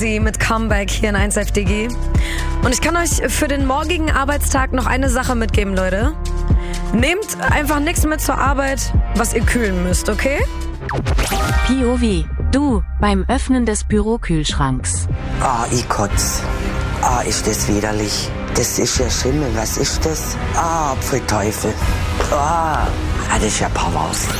Easy mit Comeback hier in 1FDG. Und ich kann euch für den morgigen Arbeitstag noch eine Sache mitgeben, Leute. Nehmt einfach nichts mit zur Arbeit, was ihr kühlen müsst, okay? POV, du beim Öffnen des Bürokühlschranks. Ich kotz. Ist das widerlich. Das ist ja Schimmel. Was ist das? Apfelteufel. Das ist ja Powers.